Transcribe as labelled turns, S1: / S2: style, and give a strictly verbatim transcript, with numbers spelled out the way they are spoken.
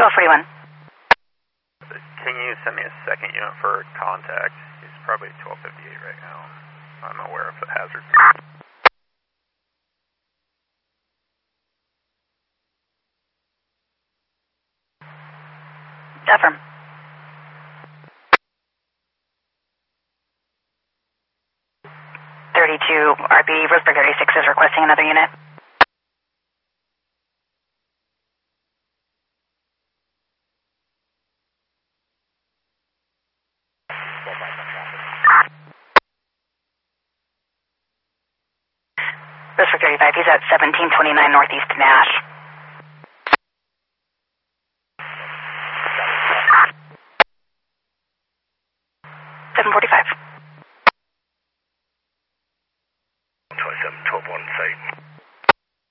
S1: twelve forty-one.
S2: Can you send me a second unit for contact? He's probably twelve fifty-eight right now. I'm aware of the hazard.
S1: Affirm. thirty-two R B, Roseburg thirty-six is requesting another unit. Roseburg thirty-five, he's at seventeen twenty-nine Northeast Nash.